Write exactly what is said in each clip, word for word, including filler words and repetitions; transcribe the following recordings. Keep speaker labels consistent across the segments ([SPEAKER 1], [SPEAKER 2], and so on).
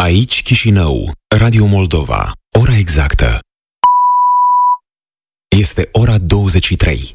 [SPEAKER 1] Aici Chișinău, Radio Moldova. Ora exactă este ora douăzeci și trei.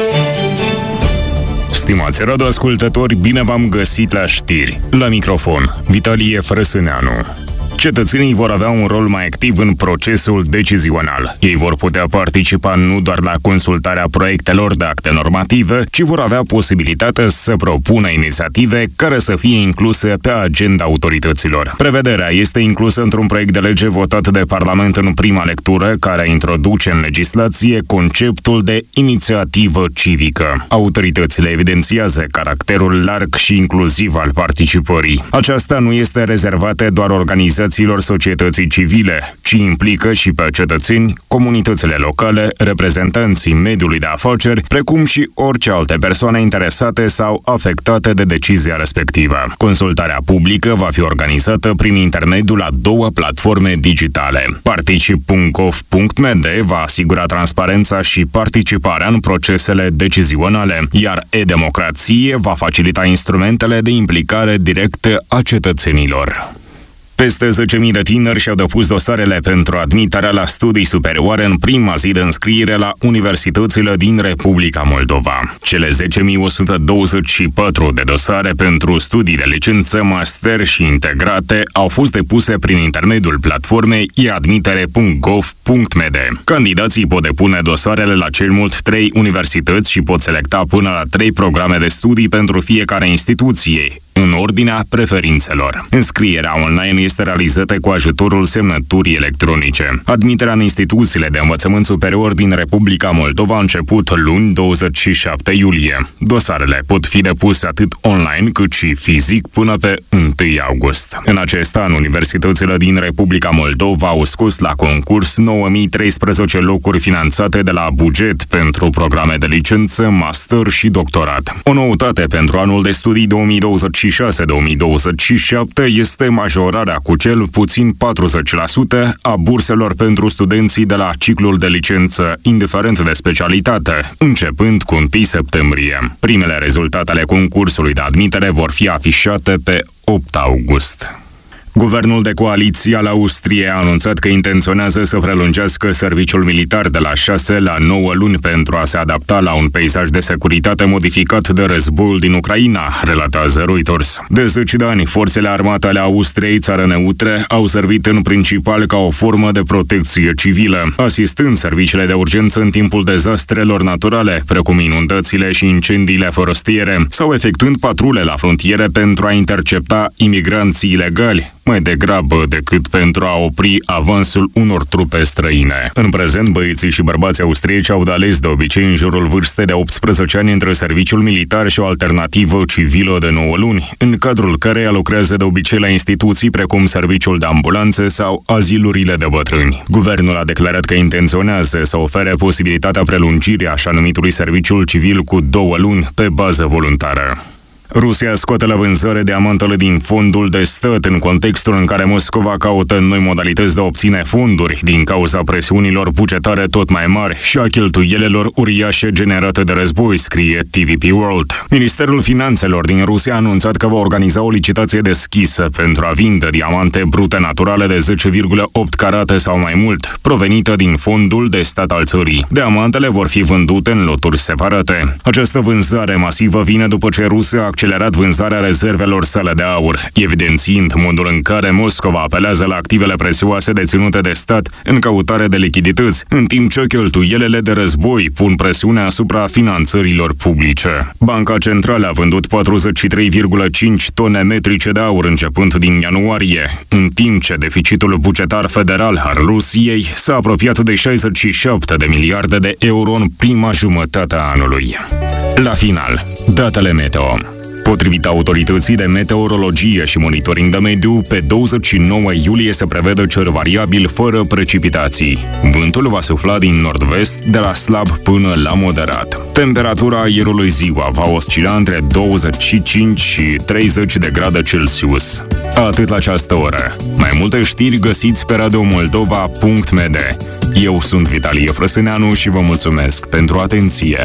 [SPEAKER 2] Stimați radioascultători, bine v-am găsit la știri. La microfon, Vitalie Frăsâneanu. Cetățenii vor avea un rol mai activ în procesul decizional. Ei vor putea participa nu doar la consultarea proiectelor de acte normative, ci vor avea posibilitatea să propună inițiative care să fie incluse pe agenda autorităților. Prevederea este inclusă într-un proiect de lege votat de Parlament în prima lectură, care introduce în legislație conceptul de inițiativă civică. Autoritățile evidențiază caracterul larg și inclusiv al participării. Aceasta nu este rezervată doar organizațiilor societății civile, ci implică și pe cetățeni, comunitățile locale, reprezentanții mediului de afaceri, precum și orice alte persoane interesate sau afectate de decizia respectivă. Consultarea publică va fi organizată prin intermediul a două platforme digitale. Particip punct gov punct m d va asigura transparența și participarea în procesele decizionale, iar e-democrație va facilita instrumentele de implicare directă a cetățenilor. Peste zece mii de tineri și-au depus dosarele pentru admiterea la studii superioare în prima zi de înscriere la universitățile din Republica Moldova. Cele zece mii o sută douăzeci și patru de dosare pentru studii de licență, master și integrate au fost depuse prin intermediul platformei e admitere punct gov punct m d. Candidații pot depune dosarele la cel mult trei universități și pot selecta până la trei programe de studii pentru fiecare instituție, în ordinea preferințelor. Înscrierea online este realizată cu ajutorul semnăturii electronice. Admiterea în instituțiile de învățământ superior din Republica Moldova a început luni, douăzeci și șapte iulie. Dosarele pot fi depuse atât online cât și fizic până pe întâi august. În acest an, universitățile din Republica Moldova au scos la concurs nouă mii treisprezece locuri finanțate de la buget pentru programe de licență, master și doctorat. O noutate pentru anul de studii două mii douăzeci și șase două mii douăzeci și șapte este majorarea cu cel puțin patruzeci la sută a burselor pentru studenții de la ciclul de licență, indiferent de specialitate, începând cu întâi septembrie. Primele rezultate ale concursului de admitere vor fi afișate pe opt august. Guvernul de coaliție al Austriei a anunțat că intenționează să prelungească serviciul militar de la șase la nouă luni pentru a se adapta la un peisaj de securitate modificat de războiul din Ucraina, relatează Reuters. De zeci de ani, forțele armate ale Austriei, țară neutre, au servit în principal ca o formă de protecție civilă, asistând serviciile de urgență în timpul dezastrelor naturale, precum inundațiile și incendiile forestiere, sau efectuând patrule la frontiere pentru a intercepta imigranții ilegali, mai degrabă decât pentru a opri avansul unor trupe străine. În prezent, băieții și bărbații austrieci au de ales de obicei în jurul vârstei de optsprezece ani între serviciul militar și o alternativă civilă de nouă luni, în cadrul căreia lucrează de obicei la instituții precum serviciul de ambulanțe sau azilurile de bătrâni. Guvernul a declarat că intenționează să ofere posibilitatea prelungirii așa numitului serviciul civil cu două luni pe bază voluntară. Rusia scoate la vânzare diamantele din fondul de stat în contextul în care Moscova caută noi modalități de a obține fonduri din cauza presiunilor bugetare tot mai mari și a cheltuielilor uriașe generate de război, scrie T V P World. Ministerul Finanțelor din Rusia a anunțat că va organiza o licitație deschisă pentru a vinde diamante brute naturale de zece virgulă opt carate sau mai mult, provenite din fondul de stat al țării. Diamantele vor fi vândute în loturi separate. Această vânzare masivă vine după ce Rusia a accelerat vânzarea rezervelor sale de aur, evidențiind modul în care Moscova apelează la activele prețioase deținute de stat în căutare de lichidități, în timp ce cheltuielile de război pun presiune asupra finanțărilor publice. Banca Centrală a vândut patruzeci și trei virgulă cinci tone metrice de aur începând din ianuarie, în timp ce deficitul bugetar federal al Rusiei s-a apropiat de șaizeci și șapte de miliarde de euro în prima jumătate a anului. La final, datele meteo. Potrivit autorității de meteorologie și monitoring de mediu, pe douăzeci și nouă iulie se prevede cer variabil fără precipitații. Vântul va sufla din nord-vest de la slab până la moderat. Temperatura aerului ziua va oscila între douăzeci și cinci și treizeci de grade Celsius. Atât la această oră. Mai multe știri găsiți pe radio moldova punct m d. Eu sunt Vitalie Frăsâneanu și vă mulțumesc pentru atenție.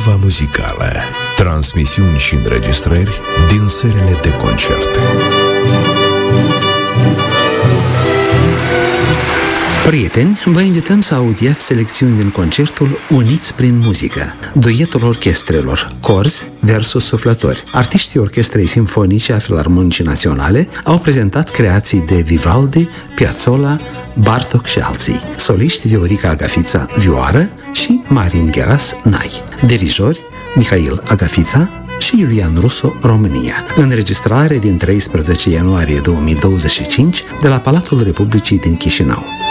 [SPEAKER 1] Moldova Muzicală. Transmisiuni și înregistrări din sălile de concert.
[SPEAKER 3] Prieteni, vă invităm să audiați selecțiuni din concertul Uniți prin muzică, duetul orchestrelor, corzi versus suflători. Artiștii Orchestrei Simfonice a Filarmonicii Naționale au prezentat creații de Vivaldi, Piazzolla, Bartók și alții. Soliști Viorica Agafița, vioară, și Marin Gheras, nai. Dirijori Mihail Agafița și Iulian Rusu, România. Înregistrare din treisprezece ianuarie două mii douăzeci și cinci de la Palatul Republicii din Chișinău.